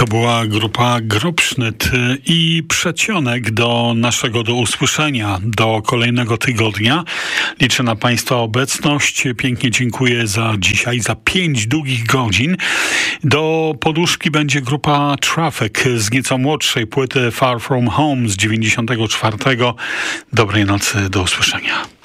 To była grupa Grobsznyt i Przecionek do naszego do usłyszenia do kolejnego tygodnia. Liczę na Państwa obecność. Pięknie dziękuję za dzisiaj, za 5 długich godzin. Do poduszki będzie grupa Traffic z nieco młodszej płyty Far From Home z 94. Dobrej nocy, do usłyszenia.